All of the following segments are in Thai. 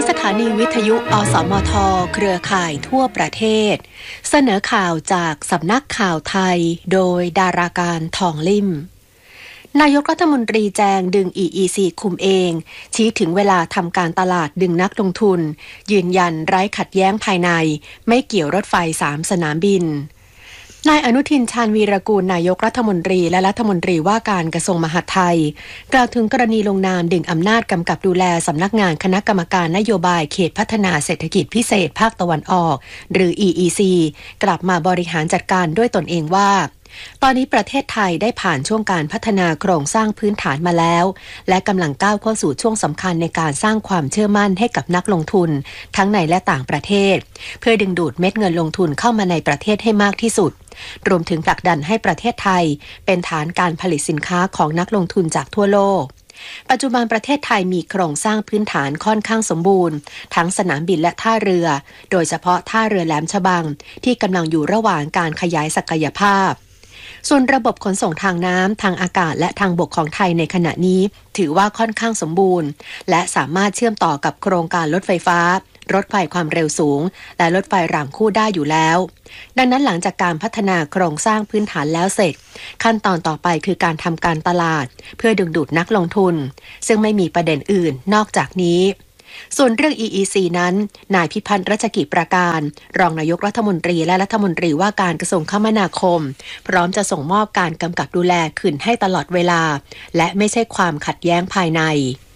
สถานีวิทยุอสมทเครือข่ายทั่วประเทศเสนอข่าวจากสำนักข่าวไทยโดยดาราการทองลิ่มนายกรัฐมนตรีแจงดึง EEC คุมเองชี้ถึงเวลาทำการตลาดดึงนักลงทุนยืนยันไร้ขัดแย้งภายในไม่เกี่ยวรถไฟ3 สนามบินนายอนุทินชาญวีรกูลนายกรัฐมนตรีและรัฐมนตรีว่าการกระทรวงมหาดไทยกล่าวถึงกรณีลงนามดึงอำนาจกำกับดูแลสำนักงานคณะกรรมการนโยบายเขตพัฒนาเศรษฐกิจพิเศษภาคตะวันออกหรือ EEC กลับมาบริหารจัดการด้วยตนเองว่าตอนนี้ประเทศไทยได้ผ่านช่วงการพัฒนาโครงสร้างพื้นฐานมาแล้วและกำลังก้าวเข้าสู่ช่วงสำคัญในการสร้างความเชื่อมั่นให้กับนักลงทุนทั้งในและต่างประเทศเพื่อดึงดูดเม็ดเงินลงทุนเข้ามาในประเทศให้มากที่สุดรวมถึงผลักดันให้ประเทศไทยเป็นฐานการผลิตสินค้าของนักลงทุนจากทั่วโลกปัจจุบันประเทศไทยมีโครงสร้างพื้นฐานค่อนข้างสมบูรณ์ทั้งสนามบินและท่าเรือโดยเฉพาะท่าเรือแหลมฉบังที่กำลังอยู่ระหว่างการขยายศักยภาพส่วนระบบขนส่งทางน้ำทางอากาศและทางบกของไทยในขณะนี้ถือว่าค่อนข้างสมบูรณ์และสามารถเชื่อมต่อกับโครงการรถไฟฟ้ารถไฟความเร็วสูงและรถไฟรางคู่ได้อยู่แล้วดังนั้นหลังจากการพัฒนาโครงสร้างพื้นฐานแล้วเสร็จขั้นตอนต่อไปคือการทำการตลาดเพื่อดึงดูดนักลงทุนซึ่งไม่มีประเด็นอื่นนอกจากนี้ส่วนเรื่อง EEC นั้นนายพิพัฒน์รัชกิจประการรองนายกรัฐมนตรีและรัฐมนตรีว่าการกระทรวงคมนาคมพร้อมจะส่งมอบการกำกับดูแลคืนให้ตลอดเวลาและไม่ใช่ความขัดแย้งภายใน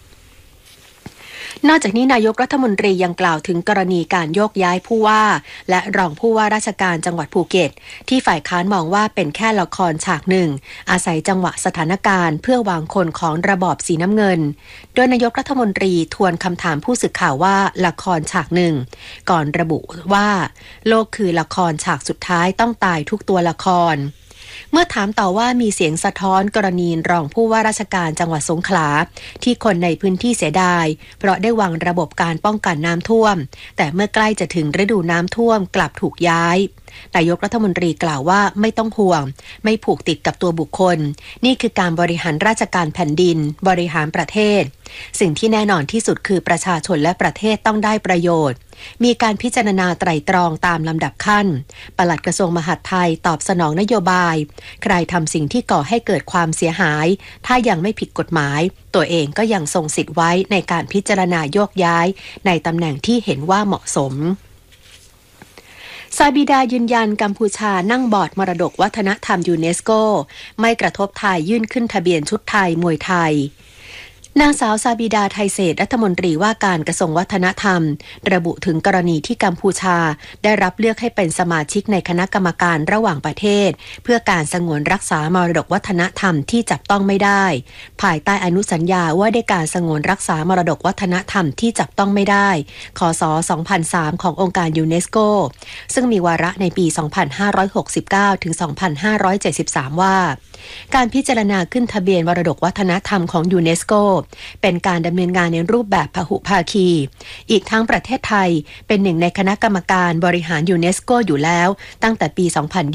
นอกจากนี้นายกรัฐมนตรียังกล่าวถึงกรณีการโยกย้ายผู้ว่าและรองผู้ว่าราชการจังหวัดภูเก็ตที่ฝ่ายค้านมองว่าเป็นแค่ละครฉากหนึ่งอาศัยจังหวะสถานการณ์เพื่อวางคนของระบอบสีน้ำเงินโดยนายกรัฐมนตรีทวนคำถามผู้สื่อข่าวว่าละครฉากหนึ่งก่อนระบุว่าโลกคือละครฉากสุดท้ายต้องตายทุกตัวละครเมื่อถามต่อว่ามีเสียงสะท้อนกรณีรองผู้ว่าราชการจังหวัดสงขลาที่คนในพื้นที่เสียดายเพราะได้วางระบบการป้องกันน้ำท่วมแต่เมื่อใกล้จะถึงฤดูน้ำท่วมกลับถูกย้ายนายกรัฐมนตรีกล่าวว่าไม่ต้องห่วงไม่ผูกติดกับตัวบุคคลนี่คือการบริหารราชการแผ่นดินบริหารประเทศสิ่งที่แน่นอนที่สุดคือประชาชนและประเทศต้องได้ประโยชน์มีการพิจารณาไตร่ตรองตามลำดับขั้นปลัดกระทรวงมหาดไทยตอบสนองนโยบายใครทำสิ่งที่ก่อให้เกิดความเสียหายถ้ายังไม่ผิดกฎหมายตัวเองก็ยังทรงสิทธิ์ไว้ในการพิจารณาโยกย้ายในตำแหน่งที่เห็นว่าเหมาะสมซาบิดายืนยันกัมพูชานั่งบอร์ดมรดกวัฒนธรรมยูเนสโกไม่กระทบไทยยื่นขึ้นทะเบียนชุดไทยมวยไทยนางสาวซาบิดาไทยเศรษฐ์รัฐมนตรีว่าการกระทรวงวัฒนธรรมระบุถึงกรณีที่กัมพูชาได้รับเลือกให้เป็นสมาชิกในคณะกรรมการระหว่างประเทศเพื่อการสงวนรักษามรดกวัฒนธรรมที่จับต้องไม่ได้ภายใต้อนุสัญญาว่าด้วยการสงวนรักษามรดกวัฒนธรรมที่จับต้องไม่ได้คศ. 2003 ขององค์การยูเนสโกซึ่งมีวาระในปี 2569 ถึง 2573 ว่าการพิจารณาขึ้นทะเบียนมรดกวัฒนธรรมของยูเนสโกเป็นการดำเนินงานในรูปแบบพหุภาคีอีกทั้งประเทศไทยเป็นหนึ่งในคณะกรรมการบริหารยูเนสโกอยู่แล้วตั้งแต่ปี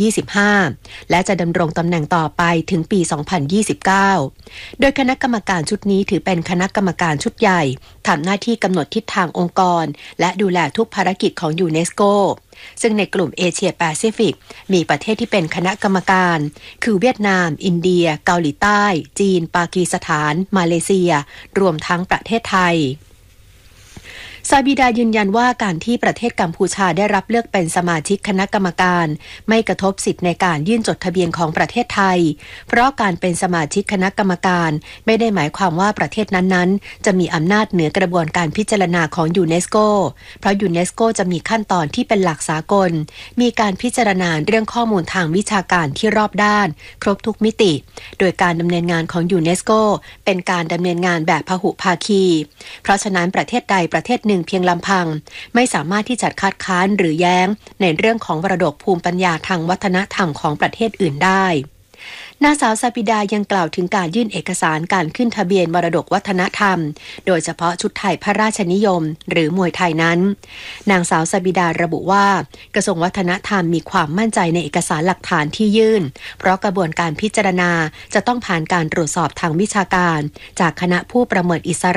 2025 และจะดำรงตำแหน่งต่อไปถึงปี 2029 โดยคณะกรรมการชุดนี้ถือเป็นคณะกรรมการชุดใหญ่ทำหน้าที่กำหนดทิศทางองค์กรและดูแลทุกภารกิจของยูเนสโกซึ่งในกลุ่มเอเชียแปซิฟิกมีประเทศที่เป็นคณะกรรมการคือเวียดนามอินเดียเกาหลีใต้จีนปากีสถานมาเลเซียรวมทั้งประเทศไทยซาบิดายืนยันว่าการที่ประเทศกัมพูชาได้รับเลือกเป็นสมาชิกคณะกรรมการไม่กระทบสิทธิ์ในการยื่นจดทะเบียนของประเทศไทยเพราะการเป็นสมาชิกคณะกรรมการไม่ได้หมายความว่าประเทศนั้นๆจะมีอำนาจเหนือกระบวนการพิจารณาของยูเนสโกเพราะยูเนสโกจะมีขั้นตอนที่เป็นหลักสากลมีการพิจารณาเรื่องข้อมูลทางวิชาการที่รอบด้านครบทุกมิติโดยการดำเนินงานของยูเนสโกเป็นการดำเนินงานแบบพหุภาคีเพราะฉะนั้นประเทศใดประเทศหนึ่งเพียงลำพังไม่สามารถที่จะคัดค้านหรือแย้งในเรื่องของมรดกภูมิปัญญาทางวัฒนธรรมของประเทศอื่นได้นางสาวซาบิดายังกล่าวถึงการยื่นเอกสารการขึ้นทะเบียนมรดกวัฒนธรรมโดยเฉพาะชุดไทยพระราชนิยมหรือมวยไทยนั้นนางสาวซาบิดาระบุว่ากระทรวงวัฒนธรรมมีความมั่นใจในเอกสารหลักฐานที่ยื่นเพราะกระบวนการพิจารณาจะต้องผ่านการตรวจสอบทางวิชาการจากคณะผู้ประเมินอิสระ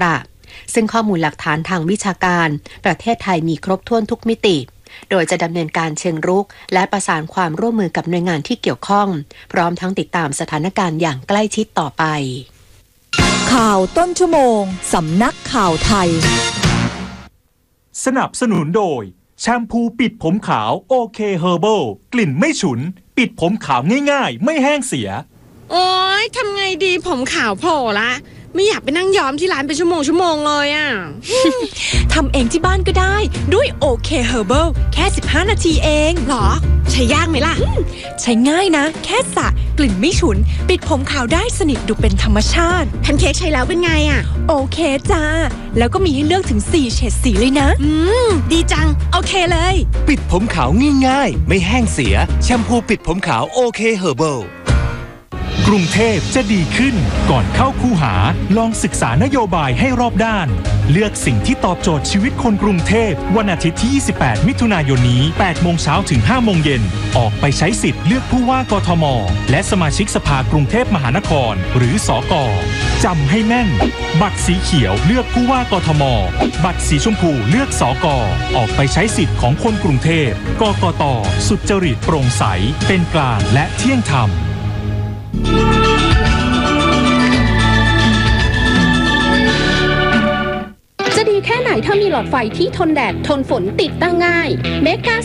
ซึ่งข้อมูลหลักฐานทางวิชาการประเทศไทยมีครบถ้วนทุกมิติโดยจะดำเนินการเชิงรุกและประสานความร่วมมือกับหน่วยงานที่เกี่ยวข้องพร้อมทั้งติดตามสถานการณ์อย่างใกล้ชิดต่อไปข่าวต้นชั่วโมงสำนักข่าวไทยสนับสนุนโดยแชมพูปิดผมขาวโอเคเฮอร์เบิลกลิ่นไม่ฉุนปิดผมขาวง่ายๆไม่แห้งเสียโอ๊ยทำไงดีผมขาวโผล่ละไม่อยากไปนั่งย้อมที่ร้านเป็นชั่วโมงเลยอ่ะทำเองที่บ้านก็ได้ด้วยโอเคเฮอร์เบิลแค่15นาทีเองหรอใช้ยากไหมล่ะใช้ง่ายนะแค่สระกลิ่นไม่ฉุนปิดผมขาวได้สนิทดูเป็นธรรมชาติแพนเค้กใช้แล้วเป็นไงอ่ะโอเคจ้าแล้วก็มีให้เลือกถึง4เฉดสีเลยนะดีจังโอเคเลยปิดผมขาวง่ายๆไม่แห้งเสียแชมพูปิดผมขาวโอเคเฮอร์เบิลกรุงเทพจะดีขึ้นก่อนเข้าคูหาลองศึกษานโยบายให้รอบด้านเลือกสิ่งที่ตอบโจทย์ชีวิตคนกรุงเทพวันอาทิตย์ที่28มิถุนายนนี้8โมงเช้าถึง5โมงเย็นออกไปใช้สิทธิ์เลือกผู้ว่ากทมและสมาชิกสภากรุงเทพมหานครหรือสก.จำให้แม่นบัตรสีเขียวเลือกผู้ว่ากทมบัตรสีชมพูเลือกสก.ออกไปใช้สิทธิ์ของคนกรุงเทพกกต.สุจริตโปร่งใสเป็นกลางและเที่ยงธรรมจะดีแค่ไหนถ้ามีหลอดไฟที่ทนแดดทนฝนติดตั้งง่ายเมกา